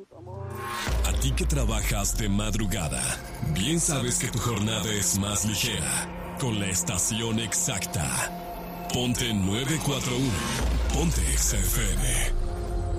A ti que trabajas de madrugada, bien sabes que tu jornada es más ligera, con la estación exacta. Ponte 941, Ponte XFM.